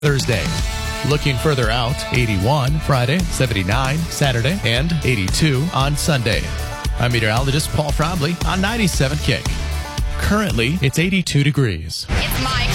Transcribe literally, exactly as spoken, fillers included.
Thursday. Looking further out, eighty-one Friday, seventy-nine Saturday, and eighty-two on Sunday. I'm meteorologist Paul Frobley on ninety-seven Kick. Currently, it's eighty-two degrees. It's Mike.